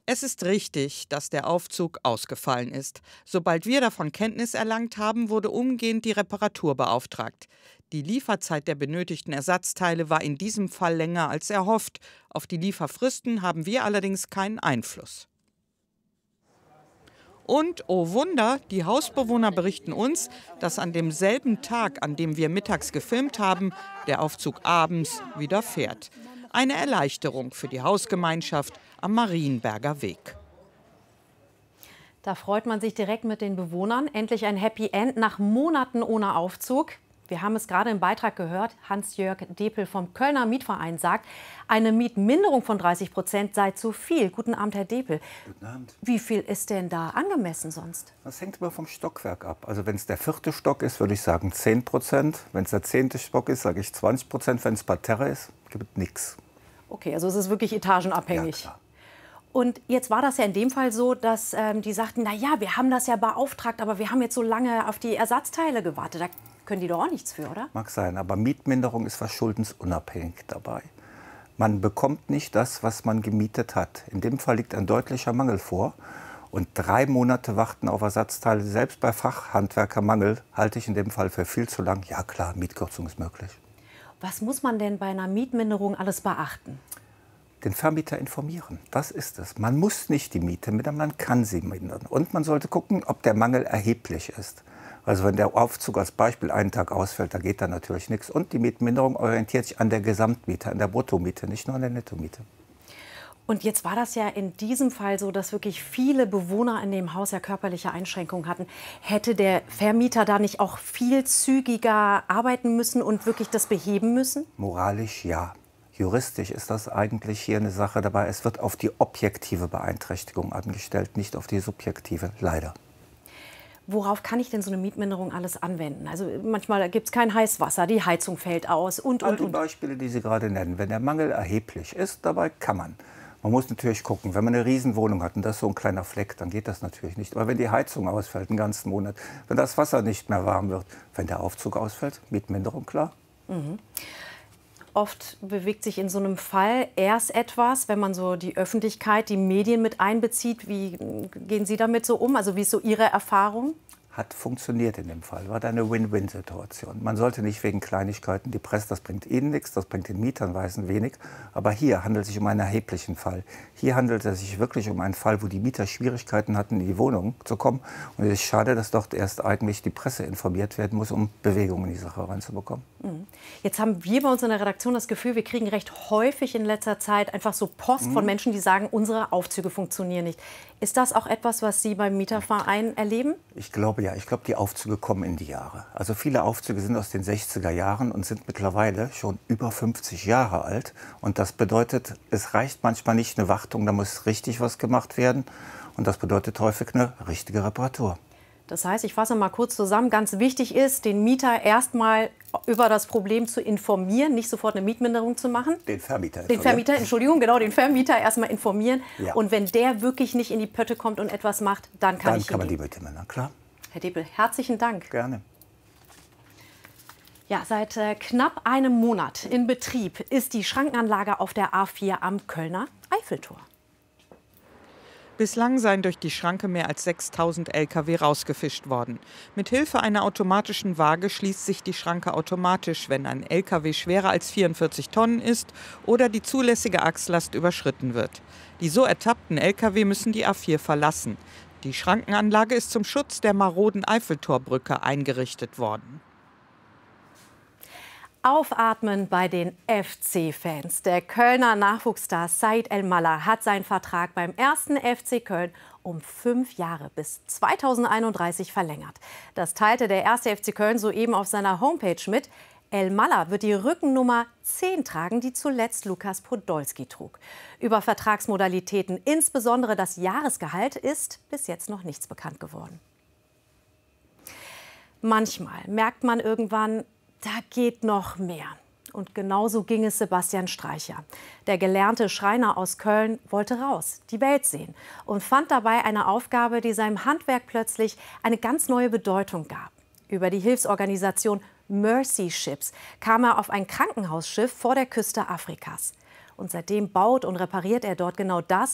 Es ist richtig, dass der Aufzug ausgefallen ist. Sobald wir davon Kenntnis erlangt haben, wurde umgehend die Reparatur beauftragt. Die Lieferzeit der benötigten Ersatzteile war in diesem Fall länger als erhofft. Auf die Lieferfristen haben wir allerdings keinen Einfluss. Und, oh Wunder, die Hausbewohner berichten uns, dass an demselben Tag, an dem wir mittags gefilmt haben, der Aufzug abends wieder fährt. Eine Erleichterung für die Hausgemeinschaft am Marienberger Weg. Da freut man sich direkt mit den Bewohnern. Endlich ein Happy End nach Monaten ohne Aufzug. Wir haben es gerade im Beitrag gehört. Hans-Jörg Depel vom Kölner Mietverein sagt, eine Mietminderung von 30% sei zu viel. Guten Abend, Herr Depel. Guten Abend. Wie viel ist denn da angemessen sonst? Das hängt immer vom Stockwerk ab. Also wenn es der 4. Stock ist, würde ich sagen 10%. Wenn es der 10. Stock ist, sage ich 20%. Wenn es Parterre ist, gibt es nichts. Okay, also es ist wirklich etagenabhängig. Ja, klar. Und jetzt war das ja in dem Fall so, dass die sagten, na ja, wir haben das ja beauftragt, aber wir haben jetzt so lange auf die Ersatzteile gewartet. Da können die doch auch nichts für, oder? Mag sein, aber Mietminderung ist verschuldensunabhängig dabei. Man bekommt nicht das, was man gemietet hat. In dem Fall liegt ein deutlicher Mangel vor. Und 3 Monate warten auf Ersatzteile, selbst bei Fachhandwerkermangel, halte ich in dem Fall für viel zu lang. Ja klar, Mietkürzung ist möglich. Was muss man denn bei einer Mietminderung alles beachten? Den Vermieter informieren. Das ist es. Man muss nicht die Miete mindern, man kann sie mindern. Und man sollte gucken, ob der Mangel erheblich ist. Also wenn der Aufzug als Beispiel einen Tag ausfällt, da geht da natürlich nichts. Und die Mietminderung orientiert sich an der Gesamtmiete, an der Bruttomiete, nicht nur an der Nettomiete. Und jetzt war das ja in diesem Fall so, dass wirklich viele Bewohner in dem Haus ja körperliche Einschränkungen hatten. Hätte der Vermieter da nicht auch viel zügiger arbeiten müssen und wirklich das beheben müssen? Moralisch ja. Juristisch ist das eigentlich hier eine Sache dabei. Es wird auf die objektive Beeinträchtigung angestellt, nicht auf die subjektive, leider. Worauf kann ich denn so eine Mietminderung alles anwenden? Also manchmal gibt es kein Heißwasser, die Heizung fällt aus und. All die Beispiele, die Sie gerade nennen, wenn der Mangel erheblich ist, dabei kann man. Man muss natürlich gucken, wenn man eine Riesenwohnung hat und das ist so ein kleiner Fleck, dann geht das natürlich nicht. Aber wenn die Heizung ausfällt, einen ganzen Monat, wenn das Wasser nicht mehr warm wird, wenn der Aufzug ausfällt, Mietminderung, klar. Mhm. Oft bewegt sich in so einem Fall erst etwas, wenn man so die Öffentlichkeit, die Medien mit einbezieht. Wie gehen Sie damit so um? Also wie ist so Ihre Erfahrung? Hat funktioniert in dem Fall, war da eine Win-Win-Situation. Man sollte nicht wegen Kleinigkeiten die Presse, das bringt Ihnen nichts, das bringt den Mietern weißen wenig. Aber hier handelt es sich um einen erheblichen Fall. Hier handelt es sich wirklich um einen Fall, wo die Mieter Schwierigkeiten hatten, in die Wohnung zu kommen. Und es ist schade, dass dort erst eigentlich die Presse informiert werden muss, um Bewegung in die Sache reinzubekommen. Jetzt haben wir bei uns in der Redaktion das Gefühl, wir kriegen recht häufig in letzter Zeit einfach so Post von Menschen, die sagen, unsere Aufzüge funktionieren nicht. Ist das auch etwas, was Sie beim Mieterverein erleben? Ich glaube ja. Ich glaube, die Aufzüge kommen in die Jahre. Also viele Aufzüge sind aus den 60er Jahren und sind mittlerweile schon über 50 Jahre alt. Und das bedeutet, es reicht manchmal nicht eine Wartung, da muss richtig was gemacht werden. Und das bedeutet häufig eine richtige Reparatur. Das heißt, ich fasse mal kurz zusammen, ganz wichtig ist, den Mieter erstmal über das Problem zu informieren, nicht sofort eine Mietminderung zu machen. Den Vermieter. Den Vermieter, Entschuldigung, genau, den Vermieter erstmal informieren. Ja. Und wenn der wirklich nicht in die Pötte kommt und etwas macht, dann kann man die Miete mindern, klar. Herr Depel, herzlichen Dank. Gerne. Ja, seit knapp einem Monat in Betrieb ist die Schrankenanlage auf der A4 am Kölner Eiffeltor. Bislang seien durch die Schranke mehr als 6000 Lkw rausgefischt worden. Mit Hilfe einer automatischen Waage schließt sich die Schranke automatisch, wenn ein Lkw schwerer als 44 Tonnen ist oder die zulässige Achslast überschritten wird. Die so ertappten Lkw müssen die A4 verlassen. Die Schrankenanlage ist zum Schutz der maroden Eiffeltorbrücke eingerichtet worden. Aufatmen bei den FC-Fans. Der Kölner Nachwuchsstar Said El-Mallah hat seinen Vertrag beim 1. FC Köln um 5 Jahre bis 2031 verlängert. Das teilte der 1. FC Köln soeben auf seiner Homepage mit. El-Mallah wird die Rückennummer 10 tragen, die zuletzt Lukas Podolski trug. Über Vertragsmodalitäten, insbesondere das Jahresgehalt, ist bis jetzt noch nichts bekannt geworden. Manchmal merkt man irgendwann, da geht noch mehr. Und genauso ging es Sebastian Streicher. Der gelernte Schreiner aus Köln wollte raus, die Welt sehen und fand dabei eine Aufgabe, die seinem Handwerk plötzlich eine ganz neue Bedeutung gab. Über die Hilfsorganisation Mercy Ships kam er auf ein Krankenhausschiff vor der Küste Afrikas. Und seitdem baut und repariert er dort genau das,